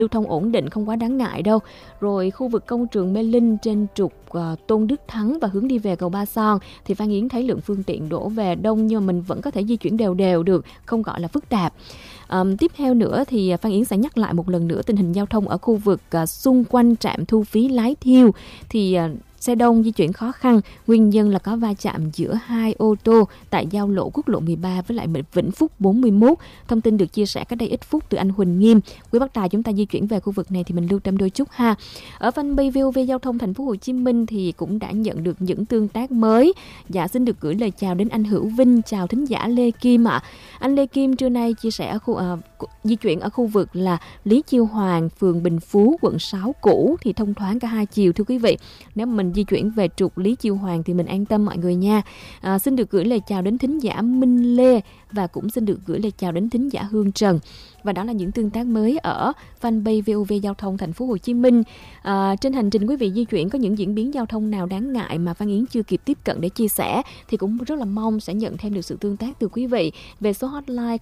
lưu thông ổn định, không quá đáng ngại đâu. Rồi khu vực công trường Mê Linh trên trục Tôn Đức Thắng và hướng đi về cầu Ba Son thì Phan Yến thấy lượng phương tiện đổ về đông, nhưng mà mình vẫn có thể di chuyển đều đều được, không gọi là phức tạp. Tiếp theo nữa thì Phan Yến sẽ nhắc lại một lần nữa tình hình giao thông ở khu vực xung quanh trạm thu phí Lái Thiêu thì xe đông di chuyển khó khăn, nguyên nhân là có va chạm giữa hai ô tô tại giao lộ quốc lộ 13 với lại Vĩnh Phúc 41. Thông tin được chia sẻ cách đây ít phút từ anh Huỳnh Nghiêm. Quý bác tài chúng ta di chuyển về khu vực này thì mình lưu tâm đôi chút ha. Ở fanpage VOV Giao thông Thành phố Hồ Chí Minh thì cũng đã nhận được những tương tác mới. Dạ, xin được gửi lời chào đến anh Hữu Vinh, chào thính giả Lê Kim ạ. Anh Lê Kim trưa nay chia sẻ di chuyển ở khu vực là Lý Chiêu Hoàng, phường Bình Phú, quận 6 cũ thì thông thoáng cả hai chiều thưa quý vị. Nếu mình di chuyển về trục Lý Chiêu Hoàng thì mình an tâm mọi người nha. Xin được gửi lời chào đến thính giả Minh Lê và cũng xin được gửi lời chào đến thính giả Hương Trần. Và đó là những tương tác mới ở fanpage VOV Giao thông Thành phố Hồ Chí Minh. Trên hành trình quý vị di chuyển có những diễn biến giao thông nào đáng ngại mà Phan Yến chưa kịp tiếp cận để chia sẻ thì cũng rất là mong sẽ nhận thêm được sự tương tác từ quý vị về số hotline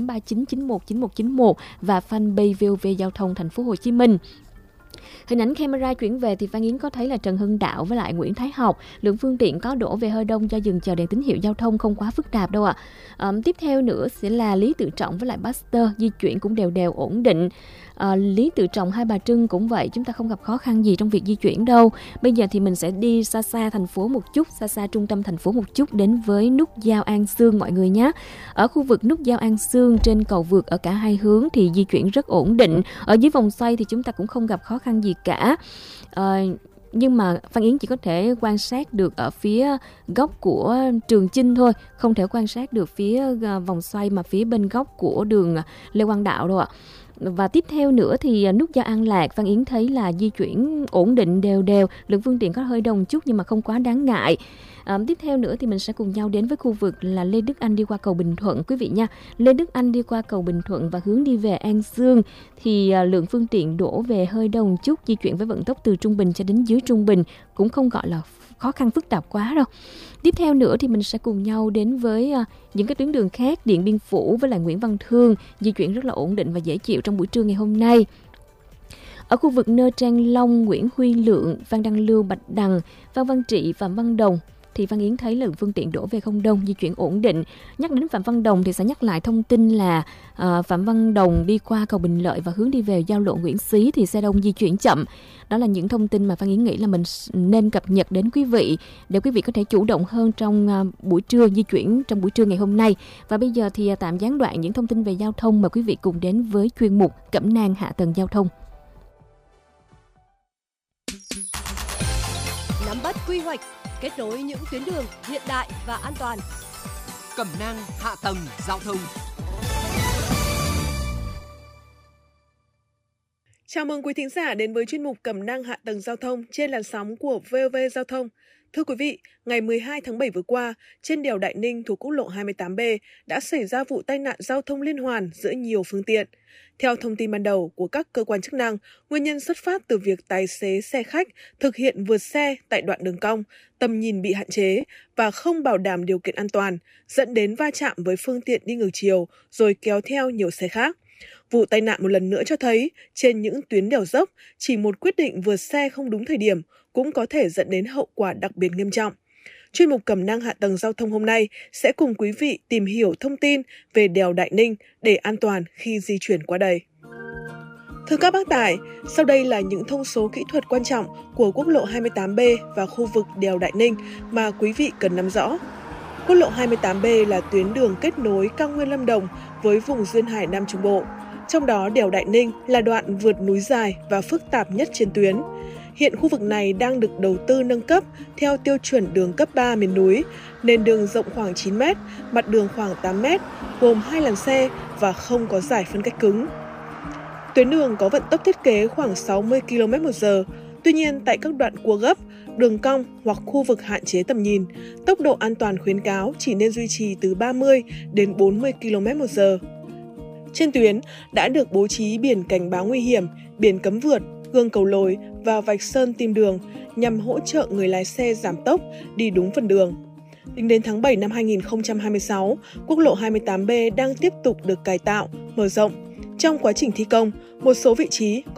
02839919191 và fanpage VOV Giao thông Thành phố Hồ Chí Minh. Hình ảnh camera chuyển về thì Phan Yến có thấy là Trần Hưng Đạo với lại Nguyễn Thái Học, lượng phương tiện có đổ về hơi đông do dừng chờ đèn tín hiệu giao thông, không quá phức tạp đâu ạ. Tiếp theo nữa sẽ là Lý Tự Trọng với lại Baxter, di chuyển cũng đều đều ổn định. Lý Tự Trọng Hai Bà Trưng cũng vậy, chúng ta không gặp khó khăn gì trong việc di chuyển đâu. Bây giờ thì mình sẽ đi xa xa thành phố một chút, xa trung tâm thành phố một chút, đến với nút giao An Sương mọi người nhé. Ở khu vực nút giao An Sương trên cầu vượt ở cả hai hướng thì di chuyển rất ổn định. Ở dưới vòng xoay thì chúng ta cũng không gặp khó khăn gì cả. Nhưng mà Phan Yến chỉ có thể quan sát được ở phía góc của Trường Chinh thôi, không thể quan sát được phía vòng xoay mà phía bên góc của đường Lê Quang Đạo đâu ạ. Và tiếp theo nữa thì nút giao An Lạc, Phan Yến thấy là di chuyển ổn định đều đều, lượng phương tiện có hơi đông chút nhưng mà không quá đáng ngại. Tiếp theo nữa thì mình sẽ cùng nhau đến với khu vực là Lê Đức Anh đi qua cầu Bình Thuận quý vị nha. Lê Đức Anh đi qua cầu Bình Thuận và hướng đi về An Sương thì lượng phương tiện đổ về hơi đông chút, di chuyển với vận tốc từ trung bình cho đến dưới trung bình, cũng không gọi là khó khăn phức tạp quá đâu. Tiếp theo nữa thì mình sẽ cùng nhau đến với những cái tuyến đường khác, Điện Biên Phủ với lại Nguyễn Văn Thương, di chuyển rất là ổn định và dễ chịu trong buổi trưa ngày hôm nay. Ở khu vực Nơ Trang Long, Nguyễn Huy Lượng, Phan Đăng Lưu, Bạch Đằng, Phan Văn Trị, Phạm Văn Đồng thì Phan Yến thấy lượng phương tiện đổ về không đông, di chuyển ổn định. Nhắc đến Phạm Văn Đồng thì sẽ nhắc lại thông tin là Phạm Văn Đồng đi qua cầu Bình Lợi và hướng đi về giao lộ Nguyễn Xí thì xe đông di chuyển chậm. Đó là những thông tin mà Phan Yến nghĩ là mình nên cập nhật đến quý vị để quý vị có thể chủ động hơn trong buổi trưa, di chuyển trong buổi trưa ngày hôm nay. Và bây giờ thì tạm gián đoạn những thông tin về giao thông mà quý vị cùng đến với chuyên mục Cẩm nang hạ tầng giao thông. Nắm bắt quy hoạch, kết nối những tuyến đường hiện đại và an toàn. Cẩm nang hạ tầng giao thông. Chào mừng quý thính giả đến với chuyên mục Cẩm nang hạ tầng giao thông trên làn sóng của VOV Giao thông. Thưa quý vị, ngày 12 tháng 7 vừa qua, trên đèo Đại Ninh thuộc quốc lộ 28B đã xảy ra vụ tai nạn giao thông liên hoàn giữa nhiều phương tiện. Theo thông tin ban đầu của các cơ quan chức năng, nguyên nhân xuất phát từ việc tài xế xe khách thực hiện vượt xe tại đoạn đường cong, tầm nhìn bị hạn chế và không bảo đảm điều kiện an toàn, dẫn đến va chạm với phương tiện đi ngược chiều rồi kéo theo nhiều xe khác. Vụ tai nạn một lần nữa cho thấy, trên những tuyến đèo dốc, chỉ một quyết định vượt xe không đúng thời điểm cũng có thể dẫn đến hậu quả đặc biệt nghiêm trọng. Chuyên mục Cẩm nang hạ tầng giao thông hôm nay sẽ cùng quý vị tìm hiểu thông tin về đèo Đại Ninh để an toàn khi di chuyển qua đây. Thưa các bác tài, sau đây là những thông số kỹ thuật quan trọng của quốc lộ 28B và khu vực đèo Đại Ninh mà quý vị cần nắm rõ. Quốc lộ 28B là tuyến đường kết nối cao nguyên Lâm Đồng với vùng duyên hải Nam Trung Bộ. Trong đó, đèo Đại Ninh là đoạn vượt núi dài và phức tạp nhất trên tuyến. Hiện khu vực này đang được đầu tư nâng cấp theo tiêu chuẩn đường cấp 3 miền núi, nền đường rộng khoảng 9 m, mặt đường khoảng 8 m, gồm 2 làn xe và không có dải phân cách cứng. Tuyến đường có vận tốc thiết kế khoảng 60 km/h. Tuy nhiên, tại các đoạn cua gấp, đường cong hoặc khu vực hạn chế tầm nhìn, tốc độ an toàn khuyến cáo chỉ nên duy trì từ 30 đến 40 km/h. Trên tuyến đã được bố trí biển cảnh báo nguy hiểm, biển cấm vượt, gương cầu lối và vạch sơn tìm đường nhằm hỗ trợ người lái xe giảm tốc, đi đúng phần đường. Tính đến tháng 7 năm 2026, quốc lộ 28B đang tiếp tục được cải tạo, mở rộng. Trong quá trình thi công, một số vị trí